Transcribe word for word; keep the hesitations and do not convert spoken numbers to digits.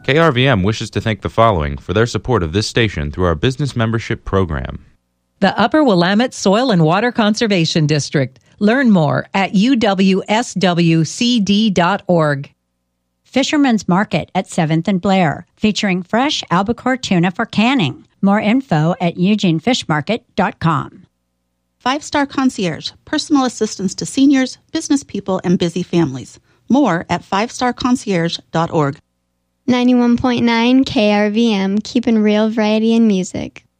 K R V M wishes to thank the following for their support of this station through our business membership program. The Upper Willamette Soil and Water Conservation District. Learn more at u w s w c d dot org. Fisherman's Market at seventh and Blair, featuring fresh albacore tuna for canning. More info at eugene fish market dot com. Five Star Concierge, personal assistance to seniors, business people, and busy families. More at five star concierge dot org. ninety-one point nine K R V M, keeping real variety in music.